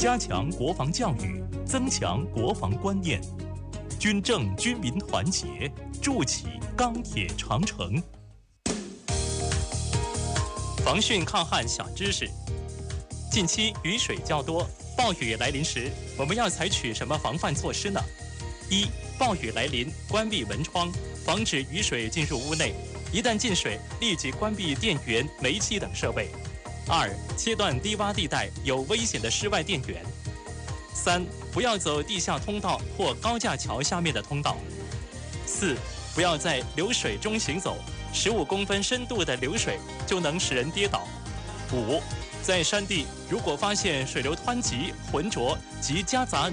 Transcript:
加强国防教育，增强国防观念，军政军民团结，筑起钢铁长城。防汛抗旱小知识：近期雨水较多，暴雨来临时，我们要采取什么防范措施呢？一、暴雨来临，关闭门窗，防止雨水进入屋内。一旦进水，立即关闭电源、煤气等设备。二、切断低洼地带有危险的室外电源。三、不要走地下通道或高架桥下面的通道。四、不要在流水中行走，15公分深度的流水就能使人跌倒。五、在山地如果发现水流湍急、浑浊及夹杂